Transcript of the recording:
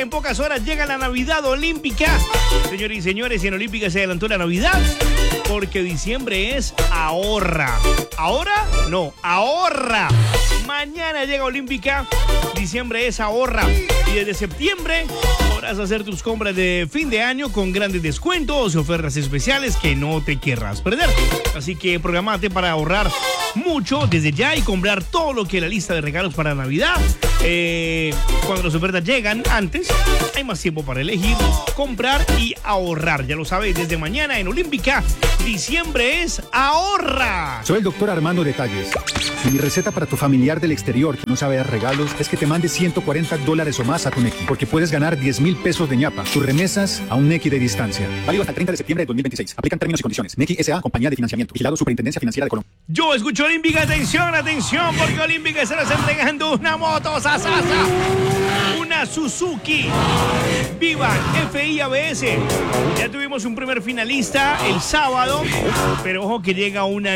en pocas horas llega la Navidad Olímpica. Señores y señores, en Olímpica se adelantó la Navidad porque diciembre es ahorra. ¿Ahora? No, ahorra. Mañana llega Olímpica, diciembre es ahorra. Y desde septiembre podrás hacer tus compras de fin de año con grandes descuentos y ofertas especiales que no te querrás perder. Así que programate para ahorrar mucho desde ya y comprar todo lo que la lista de regalos para Navidad. Cuando las ofertas llegan antes, hay más tiempo para elegir, comprar y ahorrar. Ya lo sabes, desde mañana en Olímpica, diciembre es ahorra. Soy el doctor Armando Detalles. Y mi receta para tu familiar del exterior que no sabe dar regalos es que te mande $140 o más a tu Nequi, porque puedes ganar 10,000 pesos de ñapa. Tus remesas a un Nequi de distancia. Válido hasta el 30 de septiembre de 2026. Aplican términos y condiciones. Nequi S.A. Compañía de Financiamiento. Vigilado Superintendencia Financiera de Colombia. Yo escucho Olímpica. Atención, atención, porque Olímpica estará entregando una moto sasasa. Una Suzuki Viva FI ABS. Ya tuvimos un primer finalista el sábado, pero ojo que llega una